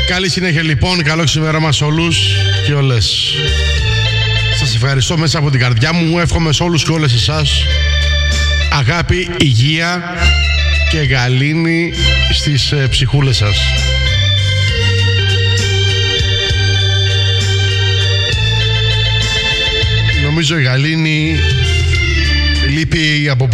Καλή συνέχεια λοιπόν, καλό ξημέρωμα σε όλους και όλες. Σας ευχαριστώ μέσα από την καρδιά μου. Εύχομαι σε όλους και όλες εσάς αγάπη, υγεία και γαλήνη στις ψυχούλες σας. Νομίζω η γαλήνη λείπει από